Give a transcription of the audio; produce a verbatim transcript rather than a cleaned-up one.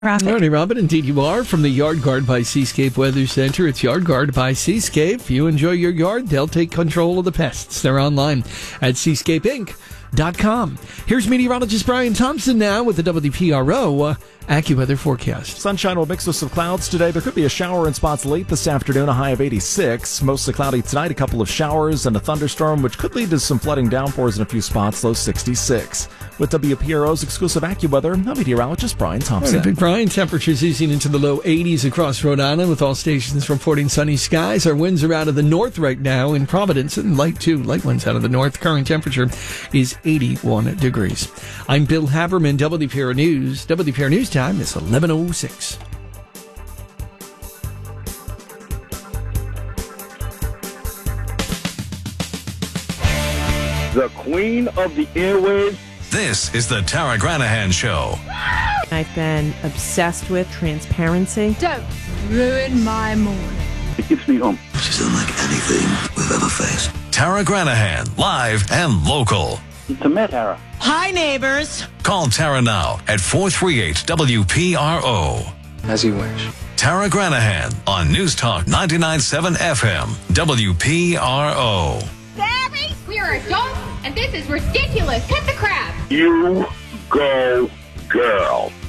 Traffic. Morning, Robin. Indeed, you are. From the Yard Guard by Seascape Weather Center, it's Yard Guard by Seascape. You enjoy your yard, they'll take control of the pests. They're online at seascape inc dot com. Here's meteorologist Brian Thompson now with the W P R O uh, AccuWeather forecast. Sunshine will mix with some clouds today. There could be a shower in spots late this afternoon, a high of eighty-six. Mostly cloudy tonight, a couple of showers and a thunderstorm, which could lead to some flooding downpours in a few spots, low sixty-six. With W P R O's exclusive AccuWeather, I'm meteorologist Brian Thompson. Right, Big Brian, temperatures easing into the low eighties across Rhode Island, with all stations reporting sunny skies. Our winds are out of the north right now in Providence, and light too. Light winds out of the north. Current temperature is eighty-one degrees. I'm Bill Haberman, W P R News. W P R News time is eleven oh six. The queen of the airwaves. This is the Tara Granahan Show. I've been obsessed with transparency. Don't ruin my morning. It gets me home. She's unlike anything we've ever faced. Tara Granahan, live and local. It's a Met, Tara. Hi, neighbors. Call Tara now at four three eight W P R O. As you wish. Tara Granahan on News Talk ninety-nine point seven F M, W P R O. Barry, we are adults, and this is ridiculous. Cut the crap. You go, girl.